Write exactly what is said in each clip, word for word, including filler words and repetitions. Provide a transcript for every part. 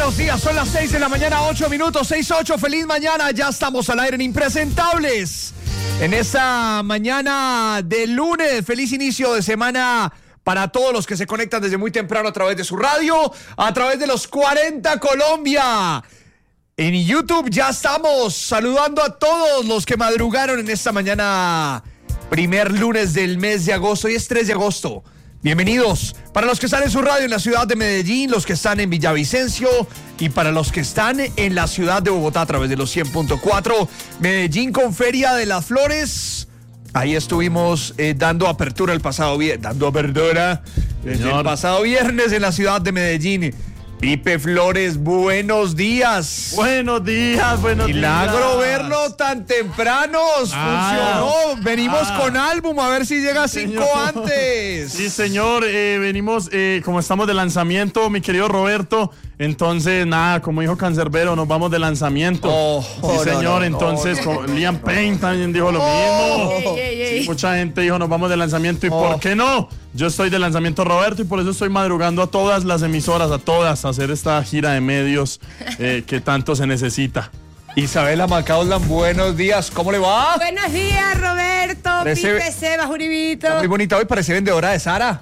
buenos días, son las seis de la mañana, ocho minutos, seis ocho, feliz mañana, ya estamos al aire en Impresentables. En esta mañana de lunes, feliz inicio de semana para todos los que se conectan desde muy temprano a través de su radio, a través de los cuarenta Colombia. En YouTube ya estamos saludando a todos los que madrugaron en esta mañana, primer lunes del mes de agosto, y es tres de agosto. Bienvenidos para los que están en su radio en la ciudad de Medellín, los que están en Villavicencio y para los que están en la ciudad de Bogotá a través de los cien punto cuatro. Medellín con Feria de las Flores. Ahí estuvimos eh, dando apertura el pasado viernes, dando apertura desde el pasado viernes en la ciudad de Medellín. Pipe Flores, buenos días. Buenos días, buenos Milagro días. Milagro verlo tan temprano. Ah, funcionó. Venimos ah, con álbum, a ver si llega cinco señor. antes. Sí, señor. Eh, venimos, eh, como estamos de lanzamiento, mi querido Roberto. Entonces, nada, como dijo Cancerbero, nos vamos de lanzamiento. Oh, sí, oh, señor. No, no, entonces, no, no, no. Liam Payne también dijo lo oh, mismo. Ey, ey, ey. Sí, mucha gente dijo, nos vamos de lanzamiento. ¿Y oh. por qué no? Yo estoy de lanzamiento, Roberto, y por eso estoy madrugando a todas las emisoras, a todas, a hacer esta gira de medios eh, que tanto se necesita. Isabela Macauslan, buenos días, ¿cómo le va? Buenos días, Roberto, parece, Pipe, Sebas, Uribito. Está muy bonita hoy, parece vendedora de Zara.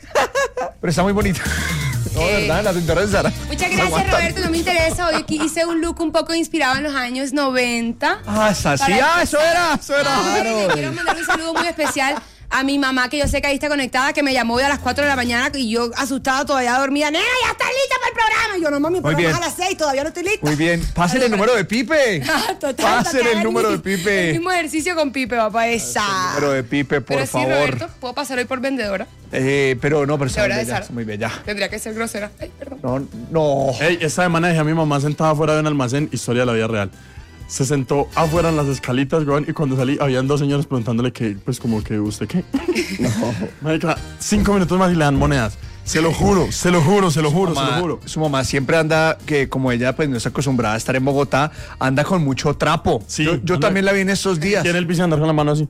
Pero está muy bonita. No, eh, ¿verdad? La vendedora de Zara. Muchas gracias, Roberto, no me interesa. Hoy hice un look un poco inspirado en los años noventa. Ah, esa sí, ah, eso era, eso era. Claro. Quiero mandar un saludo muy especial a mi mamá, que yo sé que ahí está conectada, que me llamó hoy a las cuatro de la mañana y yo asustada, todavía dormida. ¡Nena, ya estás lista para el programa! Y yo, no, mami, el programa es a las seis, todavía no estoy lista. Muy bien, pásenle el número de Pipe. Total, pásenle el número de Pipe. El mismo ejercicio con Pipe, papá, esa. El número de Pipe, por pero favor. Sí, Roberto, ¿puedo pasar hoy por vendedora? Eh, pero no, pero está muy bella, muy bella. Tendría que ser grosera. Ay, perdón. No, no. Ey, esta semana dejé a mi mamá sentada afuera de un almacén, historia de la vida real. Se sentó afuera en las escalitas, güey, y cuando salí habían dos señores preguntándole que, pues como que, ¿usted qué? No. Marica, cinco minutos más y le dan monedas. Se lo juro, se lo juro, se lo juro, mamá, se lo juro. Su mamá siempre anda, que como ella pues no está acostumbrada a estar en Bogotá, anda con mucho trapo. Sí, yo yo también la vi en estos días. Tiene el vicio de andar con la mano así.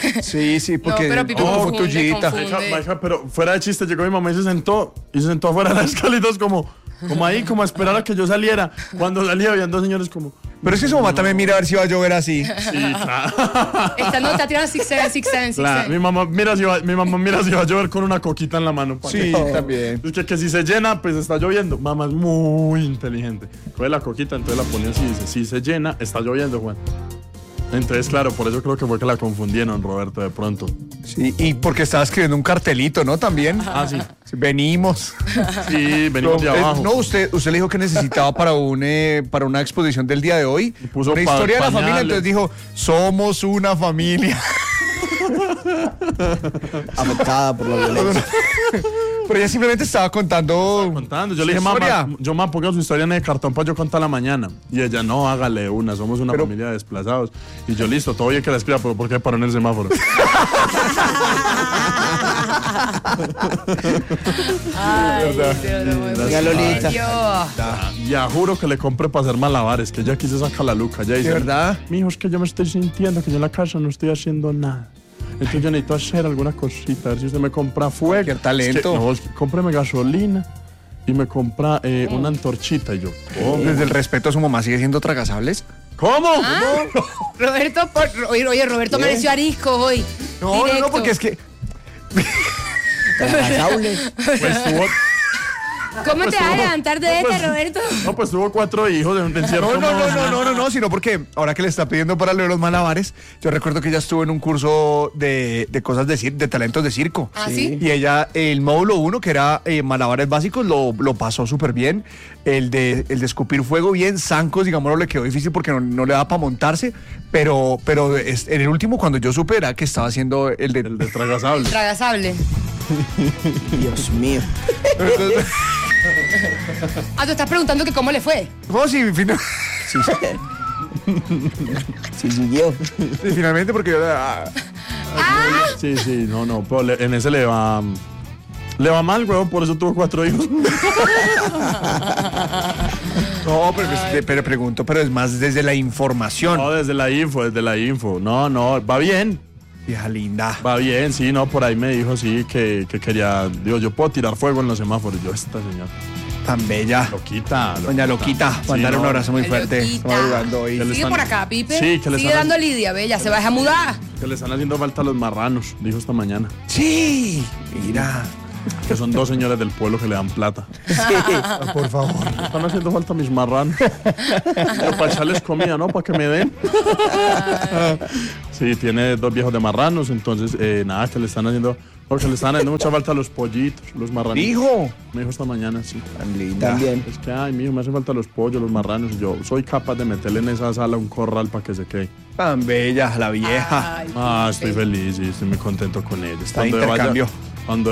Sí, sí, porque no, pero Pipe oh, confunde, tullita. Marica, pero fuera de chiste, llegó mi mamá y se sentó, y se sentó afuera de las escalitas como, como ahí, como a esperar a que yo saliera. Cuando salía habían dos señores como... Pero es que su mamá también mira a ver si va a llover así. Sí, claro. Esta no, está tirando seis siete, seis siete, seis siete. Mi mamá mira si va, mi mamá mira si va a llover con una coquita en la mano. Sí, no. También. Es que, que si se llena, pues está lloviendo. Mamá es muy inteligente. Coge la coquita, entonces la pone así y dice, si se llena, está lloviendo, Juan. Entonces, claro, por eso creo que fue que la confundieron, Roberto, de pronto. Sí, y porque estaba escribiendo un cartelito, ¿no? También. Ah, sí. Sí, venimos. Sí, venimos no, de abajo. Eh, no, usted, usted le dijo que necesitaba para, un, eh, para una exposición del día de hoy puso una pa- historia de la pañales. familia, entonces dijo, somos una familia. Afectada por la violencia. Pero ella simplemente estaba contando. Estaba contando. Yo le dije, mamá, yo me pongo su historia en el cartón para yo contarla mañana. Y ella, no, hágale una, somos una pero, familia de desplazados. Y yo, listo, todo bien que la escriba, pero ¿por qué paró en el semáforo? Ay, Venga, Lolita. Ya juro que le compré para hacer malabares, que ella quiso sacar la luca. Ya dice, ¿de verdad? mijo, es que yo me estoy sintiendo que yo en la casa no estoy haciendo nada. Entonces yo necesito hacer alguna cosita, a ver si usted me compra fuego. ¡Qué talento! Es que, no, es que cómpreme gasolina y me compra eh, una antorchita. Y yo, ¿cómo? Desde el respeto a su mamá, ¿sigue siendo tragasables? ¿Cómo? ¿Ah? ¿Cómo? Roberto, por, oye, oye, Roberto ¿Eh? amaneció arisco hoy. No, directo. no, no, porque es que... Pues tuvo... ¿Cómo pues te vas a tuvo, levantar de no, esta, pues, Roberto? No, pues tuvo cuatro hijos de un encierro. No, no, no, no, no, no, no, sino porque ahora que le está pidiendo para leer los malabares, yo recuerdo que ella estuvo en un curso de, de cosas de cir- de talentos de circo. ¿Ah, sí? Y ella, el módulo uno, que era eh, malabares básicos, lo, lo pasó súper bien. El de, el de escupir fuego bien, zancos, digamos, le quedó difícil porque no, no le daba para montarse, pero, pero es, en el último, cuando yo supe, era que estaba haciendo el de... El de tragasable. Tragasable. Dios mío. Entonces, Ah, tú estás preguntando que cómo le fue. no, sí, fin- Sí, sí, siguió. sí, finalmente, porque yo... ah, Sí, sí, no, no, pero le- en ese le va... Le va mal, huevón, por eso tuvo cuatro hijos. no, pero, pues, pero pregunto, pero es más desde la información. No, desde la info, desde la info. No, no, va bien. Vieja linda. Va bien, sí, no, por ahí me dijo, sí, que, que quería... Digo, yo puedo tirar fuego en los semáforos. Yo, esta señora... Tan bella. Loquita. Doña Loquita, Sí, mandar no. un abrazo muy Ay, fuerte. Loquita. Estamos jugando hoy. Que le Sigue están- por acá, Pipe. Sí, que le Sigue están- dando lidia, bella. Se va a mudar. Que le están haciendo falta a los marranos, dijo esta mañana. Sí, mira. Que son dos señores del pueblo que le dan plata. Ah, por favor. Están haciendo falta mis marranos. Pero para echarles comida, ¿no? Para que me den. Sí, tiene dos viejos de marranos, entonces, eh, nada, que le están haciendo... Porque le están haciendo mucha falta a los pollitos, los marranos. Hijo. Me dijo esta mañana, sí. Tan linda. También. Es que, ay, mijo, me hacen falta los pollos, los marranos. Y yo soy capaz de meterle en esa sala un corral para que se quede. Tan bella la vieja. Ay, Ah, Pipe. estoy feliz y estoy muy contento con ella. Está de intercambio. Cuando,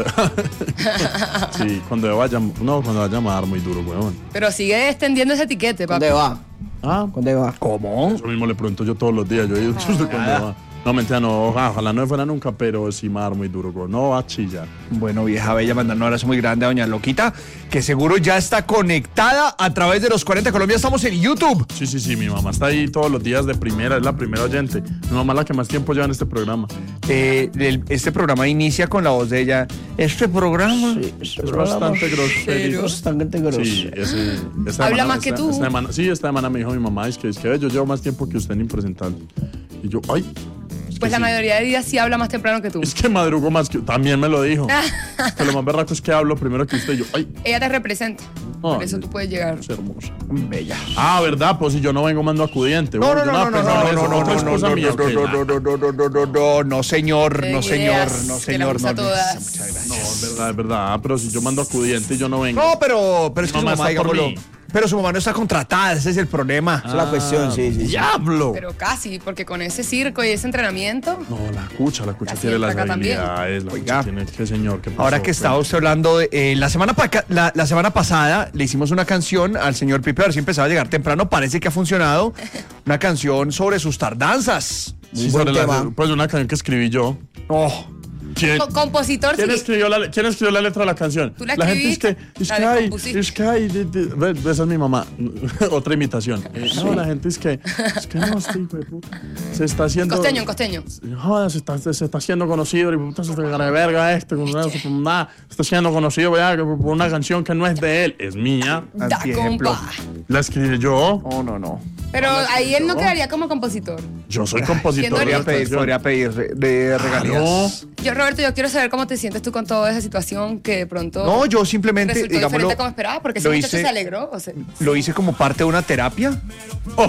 sí, cuando vaya, no, cuando vaya a dar muy duro, weón. Pero sigue extendiendo ese etiquete, papi. ¿Dónde va? Ah, ¿Dónde va? ¿Cómo? eso mismo le pregunto yo todos los días. Yo he ido de cuando va. No, mentira, no, ojalá, ojalá no me fuera nunca, pero sí me va a dar muy duro, weón. No va a chillar. Bueno, vieja bella, mandando un abrazo muy grande a Doña Loquita, que seguro ya está conectada a través de los cuarenta Colombia. Estamos en YouTube. Sí, sí, sí, mi mamá está ahí todos los días de primera, es la primera oyente. Mi mamá es la que más tiempo lleva en este programa. Eh, el- este programa inicia con la voz de ella. Este programa. Sí, eso Es bastante grosero. Bastante grosero. Sí, ese, esta Habla semana- más que esta- tú. esta semana- sí, esta semana me dijo mi mamá, es que, es que yo llevo más tiempo que usted en Impresentable. Y yo, ay. es Pues que la sí. mayoría de días sí habla más temprano que tú. Es que madrugo más que también me lo dijo. Que lo más berraco es que hablo primero que usted. Y yo, ay, Ella te representa. Por Ay, eso tú puedes llegar. es hermosa. Bella. Ah, ¿verdad? Pues si yo no vengo mando acudiente. No, Bueno, no, yo no, no, no, pensaba no, en no, eso. no, Otra no, excusa no, mía, no, que no, la- no, no, no, no, no, no, no, no, señor, Ten no, señor, ideas, no, que señor, las usa no. todas. Muchas gracias. No, es verdad, es verdad. Pero si yo mando acudiente y yo no vengo. No, pero, pero es que su Mamá mamá, está por digámoslo, mí. pero su mamá no está contratada, ese es el problema. Esa es la cuestión, sí, sí. sí. ¡Diablo! Pero casi, porque con ese circo y ese entrenamiento. No, la cucha, la cucha Casi tiene entra las acá también. habilidades. La Oiga. cucha tiene. ¿Qué señor? ¿Qué pasó? Ahora que estaba usted hablando, de, eh, la, semana pa- la, la semana pasada le hicimos una canción al señor Pipe, a ver si empezaba a llegar temprano, parece que ha funcionado, una canción sobre sus tardanzas. Sí, buen sobre la- tema. pues una canción que escribí yo. Oh, ¿Quién, Co- compositor, ¿quién sí. escribió la, ¿Quién escribió la letra de la canción? Tú la gente es que, escribiste, es la que hay, descompusiste. es que hay, de- de- ve, esa es mi mamá. Otra imitación. Eh, no, la gente es que, es que no, este hijo de puta. Se está haciendo. Costeño, en costeño. Joder, se está, se está haciendo conocido, y puta, se está de verga este, con una- con nada, se está siendo conocido vea, por una canción que no es de él, es mía. Da, antiejemplo. compa. La escribí yo. No, no, no. Pero ahí él no quedaría como compositor. Yo soy compositor. Siendo de la Podría pedir, canción. podría pedir re- de regalías. Yo, Roberto, yo quiero saber cómo te sientes tú con toda esa situación que de pronto No, yo simplemente, resultó digámoslo, diferente como esperaba, porque ese lo muchacho hice- se alegró. O sea, lo hice como parte de una terapia Oh,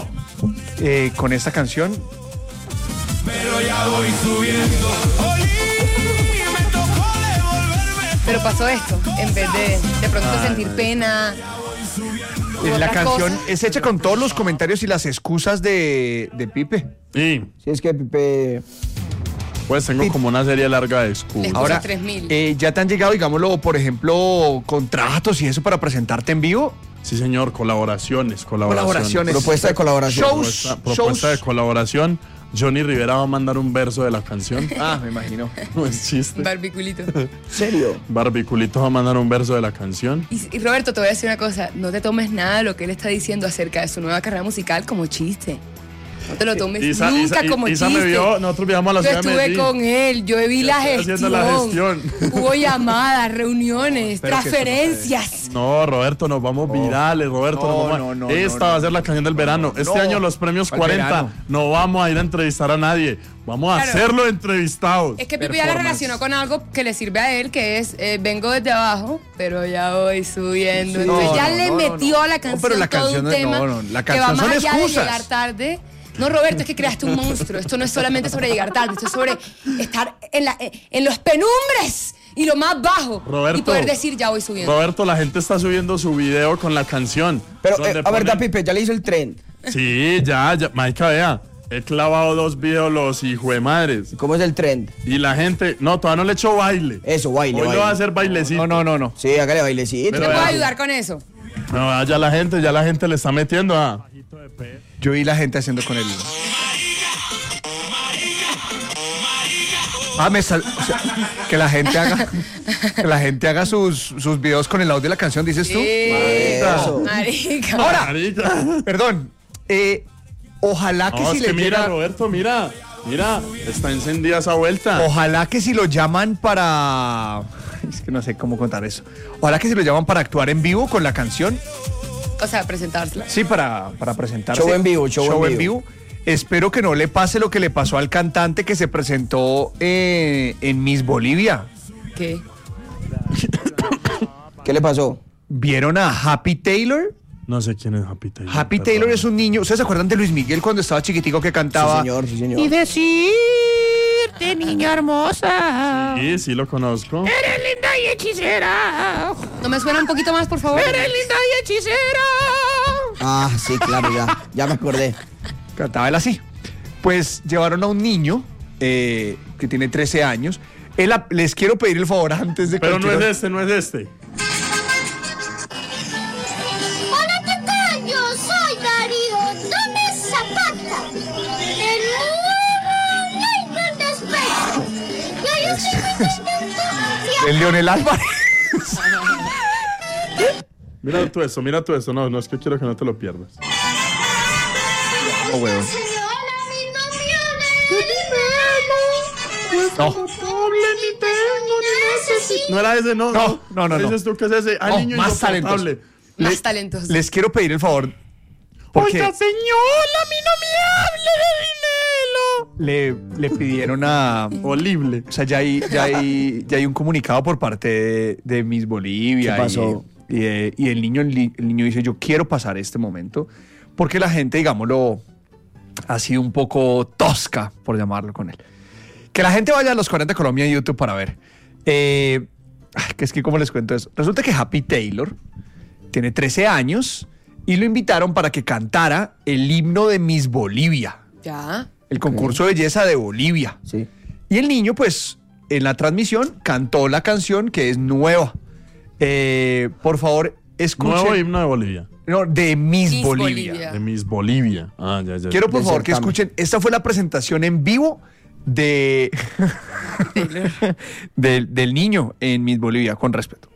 eh, con esta canción. pero pasó esto, en vez de de pronto sentir pena. Eh, La otras canción cosas. es hecha con todos los comentarios y las excusas de, de Pipe. y Sí, es que Pipe. pues tengo como una serie larga de excusas. Excusas Ahora, tres mil. eh, ¿ya te han llegado, digámoslo, por ejemplo, contratos y eso para presentarte en vivo? Sí, señor, colaboraciones, colaboraciones. Colaboraciones. Propuesta de colaboración. Shows. Propuesta, propuesta de colaboración. Johnny Rivera va a mandar un verso de la canción. Ah, me imagino. No es chiste. Barbiculito. ¿En serio? Barbiculito va a mandar un verso de la canción. Y, y Roberto, te voy a decir una cosa, no te tomes nada de lo que él está diciendo acerca de su nueva carrera musical como chiste. No te lo tomes Isa, nunca Isa- como Isa chiste. me vio, nosotros viajamos a la Yo ciudad de estuve Medellín. con él, yo vi la estoy gestión. haciendo la gestión. Hubo llamadas, reuniones, Espero que esto no transferencias. No, Roberto, nos vamos virales, Roberto. No, nos vamos a- no, no, Esta no, va a no. ser la canción del verano. Este No. año los premios ¿Cuál cuarenta verano? no vamos a ir a entrevistar a nadie. Vamos a Claro. hacerlo entrevistados. Es que Pipe ya la Performance. relacionó con algo que le sirve a él, que es eh, vengo desde abajo, pero ya voy subiendo. Sí. Entonces No, ya no, le no, no, metió no. a la No, canción pero la todo canción un no- tema no, no, la que va canción más son allá excusas. de llegar tarde. No, Roberto, es que creaste un monstruo. Esto no es solamente sobre llegar tarde, esto es sobre estar en, la, en los penumbres y lo más bajo. Roberto. Y poder decir, ya voy subiendo. Roberto, la gente está subiendo su video con la canción. Pero, donde eh, a ver, da ponen- Pipe, ya le hizo el tren. Sí, ya, ya. Marica, vea. He clavado dos videos los hijuemadres. ¿Cómo es el trend? Y la gente. No, todavía no le he hecho baile. Eso, baile, Hoy baile. lo va a hacer bailecito. No, no, no, no. Sí, hágale bailecito. ¿Te Pero puedo vea. ayudar con eso? No, ya la gente, ya la gente le está metiendo a. Yo vi la gente haciendo con él. Ah, me sal... o sea, que la gente haga que la gente haga sus, sus videos con el audio de la canción, dices tú. Eso. Marica. Ahora, Marica. perdón, eh, ojalá que No, si es le que mira, llega... Roberto, mira. Mira, está encendida esa vuelta. Ojalá que si lo llaman para... Es que no sé cómo contar eso. Ojalá que si lo llaman para actuar en vivo con la canción. O sea, presentársela. Sí, para, para presentarse. Show en vivo, show, show en, en vivo. vivo. Espero que no le pase lo que le pasó al cantante que se presentó eh, en Miss Bolivia. ¿Qué? ¿Qué le pasó? ¿Vieron a Happy Taylor? No sé quién es Happy Taylor. Happy perdón. Taylor es un niño. ¿Ustedes se acuerdan de Luis Miguel cuando estaba chiquitico que cantaba? Sí, señor, sí, señor. Y decirte, niña hermosa. Sí, sí lo conozco. Eres linda y hechicera. ¿No me suena un poquito más, por favor? Eres linda y hechicera. Ah, sí, claro, ya. Ya me acordé. Cantaba él así. Pues llevaron a un niño eh, que tiene trece años. Él, les quiero pedir el favor antes de que... Pero no es este, no es este. Hola, ¿qué tal? Yo soy Darío Gómez Zapata, el nuevo Nathan Despecho. Yo, yo estoy muy contenta. El Leonel Álvarez. Mira tú eso, mira tú eso. No, no es que quiero que no te lo pierdas. Oh, huevo. Hola, mi novio. No. No era ese, no. No, no, no, no. Dices tú que es ese. Al No, niño más insoportable. Más Les- talentoso. Les quiero pedir el favor. Porque Oiga, señora, a mí no me hable de dinero. le, le pidieron a... Horrible. O sea, ya hay, ya hay, ya hay un comunicado por parte de, de Miss Bolivia. ¿Qué pasó? Y, y, eh, y el, niño, el, li- el niño dice, yo quiero pasar este momento. Porque la gente, digámoslo, ha sido un poco tosca, por llamarlo con él. Que la gente vaya a los cuarenta Colombia en YouTube para ver. Eh, ay, que es que, ¿cómo les cuento eso? Resulta que Happy Taylor tiene trece años y lo invitaron para que cantara el himno de Miss Bolivia, Ya. el concurso de belleza de Bolivia. Sí. Y el niño, pues, en la transmisión cantó la canción que es nueva. Eh, por favor, escuchen. Nuevo himno de Bolivia. No, de Miss, Miss Bolivia. Bolivia. De Miss Bolivia. Ah, ya, ya. Quiero, por Del favor, que certamen. escuchen. Esta fue la presentación en vivo de del, del niño en Miss Bolivia, con respeto.